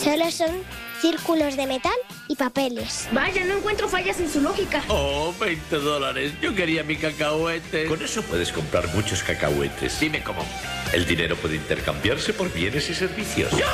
Solo son círculos de metal y papeles. Vaya, no encuentro fallas en su lógica. Oh, $20. Yo quería mi cacahuete. Con eso puedes comprar muchos cacahuetes. Dime cómo. El dinero puede intercambiarse por bienes y servicios. ¡Ya!